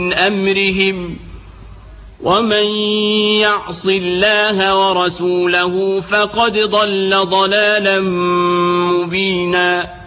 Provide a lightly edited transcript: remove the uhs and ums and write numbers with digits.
أمرهم ومن يعص الله ورسوله فقد ضل ضلالا مبينا.